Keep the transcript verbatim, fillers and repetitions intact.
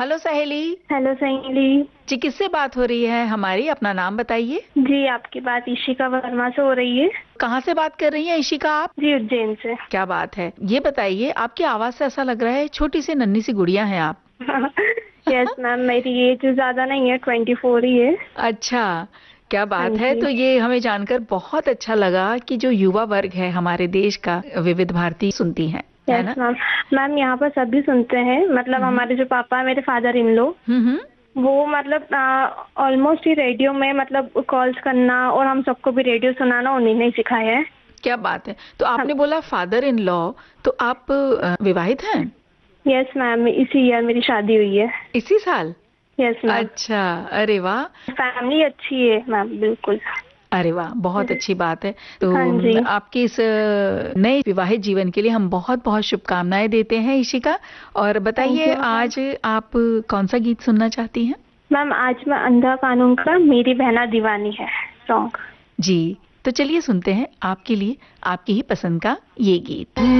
Hello सहेली। Hello सहेली जी, किससे बात हो रही है हमारी? अपना नाम बताइए। जी, आपकी बात इशिका वर्मा से हो रही है। कहाँ से बात कर रही हैं इशिका आप? जी, उज्जैन से। क्या बात है। ये बताइए, आपकी आवाज से ऐसा लग रहा है छोटी सी नन्ही सी गुड़िया हैं आप। यस मैम, मेरी एज ज्यादा नहीं है, ट्वेंटी फोर ही है। अच्छा, क्या हाँ बात है। जी। तो ये हमें जानकर बहुत अच्छा लगा कि जो युवा वर्ग है हमारे देश का विविध भारती सुनती है है यस ना? मैम। मैम यहाँ पर सभी सुनते हैं, मतलब हम्म हमारे जो पापा है, मेरे फादर इन लो, हम्म हम्म। वो मतलब ऑलमोस्ट ही रेडियो में मतलब कॉल्स करना और हम सबको भी रेडियो सुनाना उन्हीं ने सिखाया है। क्या बात है। तो हम। आपने बोला फादर इन लॉ, तो आप अ, विवाहित हैं? यस मैम, इसी ईयर मेरी शादी हुई है। इसी साल? Yes ma'am. अच्छा, अरे वाह। फैमिली अच्छी है मैम, बिल्कुल। अरे वाह, बहुत अच्छी बात है। तो हाँ जी। आपके इस अ, नए विवाहित जीवन के लिए हम बहुत बहुत शुभकामनाएं देते हैं इशिका। और थैंक बताइए, यू मैम। आज आप कौन सा गीत सुनना चाहती हैं? मैम आज मैं अंधा कानून का मेरी बहना दीवानी है सॉन्ग। जी, तो चलिए सुनते हैं आपके लिए आपकी ही पसंद का ये गीत।